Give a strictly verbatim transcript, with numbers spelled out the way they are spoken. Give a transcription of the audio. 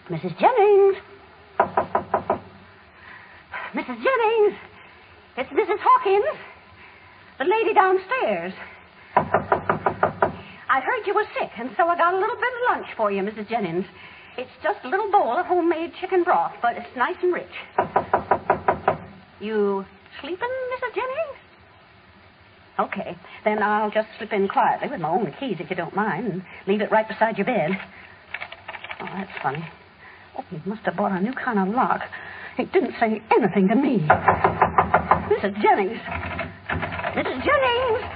Missus Jennings. Missus Jennings. It's Missus Hawkins. The lady downstairs. I heard you were sick, and so I got a little bit of lunch for you, Missus Jennings. It's just a little bowl of homemade chicken broth, but it's nice and rich. You sleeping, Missus Jennings? Okay, then I'll just slip in quietly with my own keys, if you don't mind, and leave it right beside your bed. Oh, that's funny. Oh, he must have bought a new kind of lock. It didn't say anything to me. Missus Jennings. Missus Jennings!